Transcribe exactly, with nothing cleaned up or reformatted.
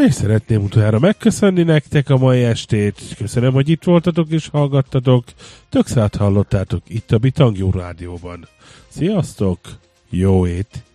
És szeretném utoljára megköszönni nektek a mai estét. Köszönöm, hogy itt voltatok és hallgattatok. Tökszát hallottátok itt a Bitangyú Rádióban. Sziasztok! Jó ét!